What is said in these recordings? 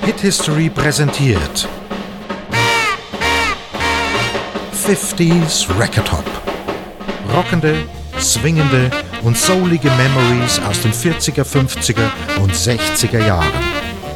Hit History präsentiert 50s Record Hop. Rockende, swingende und soulige Memories aus den 40er, 50er und 60er Jahren.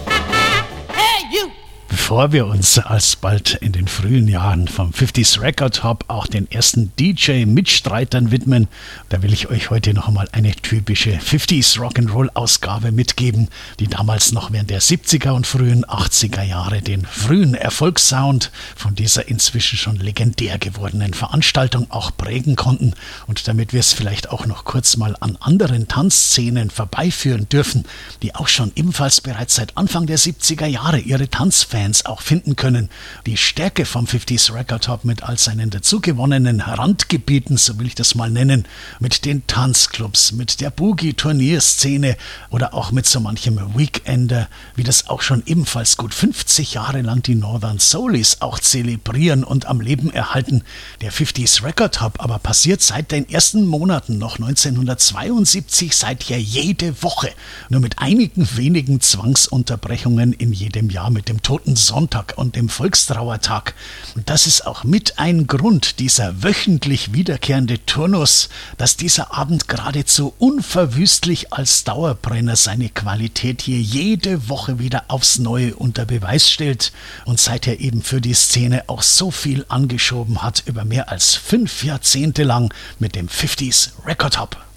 Bevor wir uns alsbald in den frühen Jahren vom 50s Record Hop auch den ersten DJ-Mitstreitern widmen, da will ich euch heute noch einmal eine typische 50s Rock'n'Roll-Ausgabe mitgeben, die damals noch während der 70er und frühen 80er Jahre den frühen Erfolgssound von dieser inzwischen schon legendär gewordenen Veranstaltung auch prägen konnten. Und damit wir es vielleicht auch noch kurz mal an anderen Tanzszenen vorbeiführen dürfen, die auch schon ebenfalls bereits seit Anfang der 70er Jahre ihre Tanzfans auch finden können. Die Stärke vom 50s Record Hop mit all seinen dazugewonnenen Randgebieten, so will ich das mal nennen, mit den Tanzclubs, mit der Boogie-Turnierszene oder auch mit so manchem Weekender, wie das auch schon ebenfalls gut 50 Jahre lang die Northern Soulies auch zelebrieren und am Leben erhalten. Der 50s Record Hop aber passiert seit den ersten Monaten noch 1972 seither jede Woche, nur mit einigen wenigen Zwangsunterbrechungen in jedem Jahr mit dem Toten Sonntag und dem Volkstrauertag. Und das ist auch mit ein Grund, dieser wöchentlich wiederkehrende Turnus, dass dieser Abend geradezu unverwüstlich als Dauerbrenner seine Qualität hier jede Woche wieder aufs Neue unter Beweis stellt und seither eben für die Szene auch so viel angeschoben hat über mehr als 5 Jahrzehnte lang mit dem 50s Record Hop.